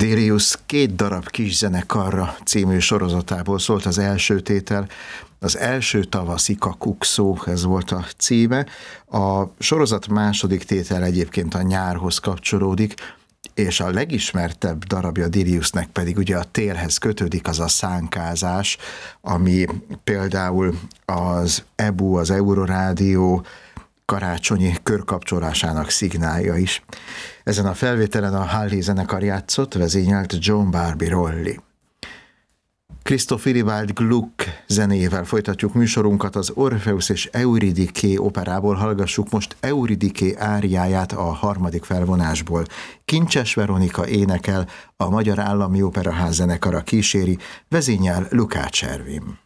Darius 2 darab kiszenekarra című sorozatából szólt az első tétel. Az első tavaszi kakukszó, ez volt a címe. A sorozat második tétel egyébként a nyárhoz kapcsolódik, és a legismertebb darabja Dariusnek pedig ugye a télhez kötődik, az a szánkázás, ami például az EBU, az Eurorádió karácsonyi körkapcsolásának szignálja is. Ezen a felvételen a Hallé zenekar játszott, vezényelt John Barbie Rolli. Christoph Willibald Gluck zenével folytatjuk műsorunkat, az Orpheus és Euridiké operából hallgassuk most Euridiké áriáját a harmadik felvonásból. Kincses Veronika énekel, a Magyar Állami Operaház zenekara kíséri, vezényel Lukács Ervin.